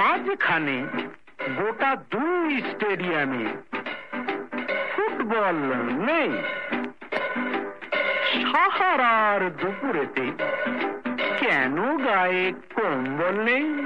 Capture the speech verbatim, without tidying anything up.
মাঝখানে গোটা দুই স্টেডিয়ামে ফুটবল নেই। সাহারার দুপুরেতে কেন গায়ে কম্বল নেই?